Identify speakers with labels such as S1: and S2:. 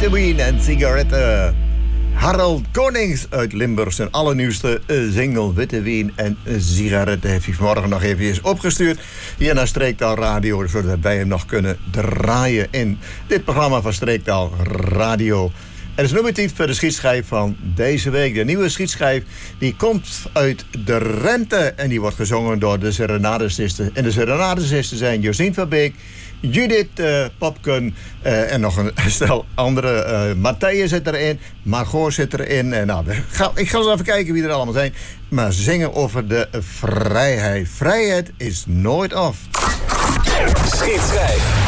S1: Witte Wien en sigaretten. Harold Konings uit Limburg, zijn allernieuwste single Witte Wien en sigaretten heeft hij vanmorgen nog even opgestuurd hier naar Streektaal Radio, zodat wij hem nog kunnen draaien in dit programma van Streektaal Radio. Er is nu weer tijd voor de schietschijf van deze week. De nieuwe schietschijf die komt uit de Rente en die wordt gezongen door de Serenadesisten. En de Serenadesisten zijn Josien van Beek, Judith Popken en nog een stel andere. Matthijs zit erin, Margot zit erin. Ik ga eens even kijken wie er allemaal zijn. Maar ze zingen over de vrijheid. Vrijheid is nooit af.
S2: Schietschijf.